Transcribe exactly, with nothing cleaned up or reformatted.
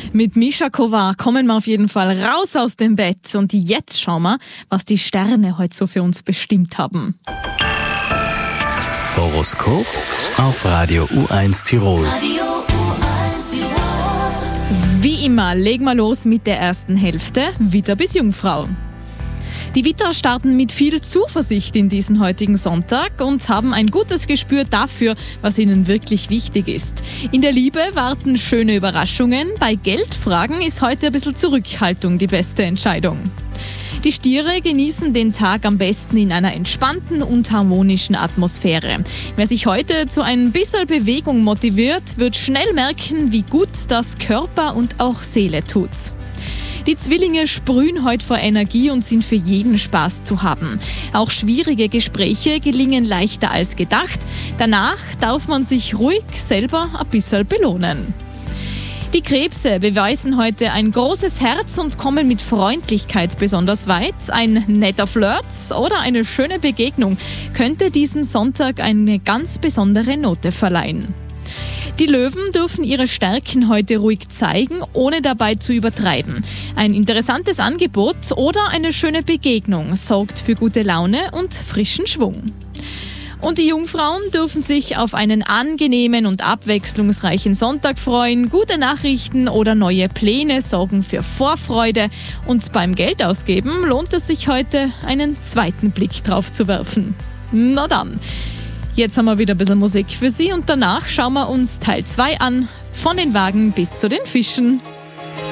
Mit Mischa Kovar kommen wir auf jeden Fall raus aus dem Bett und jetzt schauen wir, was die Sterne heute so für uns bestimmt haben. Horoskop auf Radio U eins Tirol. Wie immer legen wir los mit der ersten Hälfte, Widder bis Jungfrau. Die Widder starten mit viel Zuversicht in diesen heutigen Sonntag und haben ein gutes Gespür dafür, was ihnen wirklich wichtig ist. In der Liebe warten schöne Überraschungen, bei Geldfragen ist heute ein bisschen Zurückhaltung die beste Entscheidung. Die Stiere genießen den Tag am besten in einer entspannten und harmonischen Atmosphäre. Wer sich heute zu ein bisschen Bewegung motiviert, wird schnell merken, wie gut das Körper und auch Seele tut. Die Zwillinge sprühen heute vor Energie und sind für jeden Spaß zu haben. Auch schwierige Gespräche gelingen leichter als gedacht. Danach darf man sich ruhig selber ein bisschen belohnen. Die Krebse beweisen heute ein großes Herz und kommen mit Freundlichkeit besonders weit. Ein netter Flirt oder eine schöne Begegnung könnte diesem Sonntag eine ganz besondere Note verleihen. Die Löwen dürfen ihre Stärken heute ruhig zeigen, ohne dabei zu übertreiben. Ein interessantes Angebot oder eine schöne Begegnung sorgt für gute Laune und frischen Schwung. Und die Jungfrauen dürfen sich auf einen angenehmen und abwechslungsreichen Sonntag freuen. Gute Nachrichten oder neue Pläne sorgen für Vorfreude. Und beim Geldausgeben lohnt es sich heute, einen zweiten Blick drauf zu werfen. Na dann, jetzt haben wir wieder ein bisschen Musik für Sie und danach schauen wir uns Teil zwei an, von den Wagen bis zu den Fischen.